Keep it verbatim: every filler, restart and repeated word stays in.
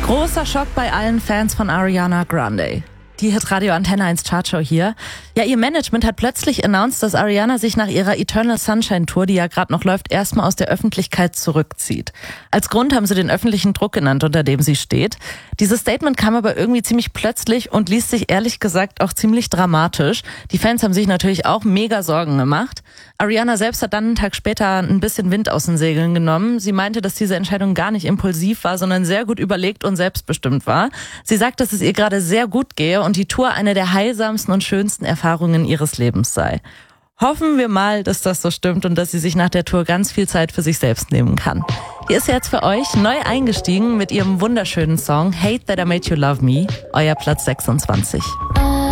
Großer Schock bei allen Fans von Ariana Grande. Die Hitradio Antenne eins Chartshow hier. Ja, ihr Management hat plötzlich announced, dass Ariana sich nach ihrer Eternal Sunshine Tour, die ja gerade noch läuft, erstmal aus der Öffentlichkeit zurückzieht. Als Grund haben sie den öffentlichen Druck genannt, unter dem sie steht. Dieses Statement kam aber irgendwie ziemlich plötzlich und liest sich ehrlich gesagt auch ziemlich dramatisch. Die Fans haben sich natürlich auch mega Sorgen gemacht. Ariana selbst hat dann einen Tag später ein bisschen Wind aus den Segeln genommen. Sie meinte, dass diese Entscheidung gar nicht impulsiv war, sondern sehr gut überlegt und selbstbestimmt war. Sie sagt, dass es ihr gerade sehr gut gehe und die Tour eine der heilsamsten und schönsten Erfahrungen ihres Lebens sei. Hoffen wir mal, dass das so stimmt und dass sie sich nach der Tour ganz viel Zeit für sich selbst nehmen kann. Hier ist jetzt für euch neu eingestiegen mit ihrem wunderschönen Song Hate That I Made You Love Me, euer Platz sechsundzwanzig.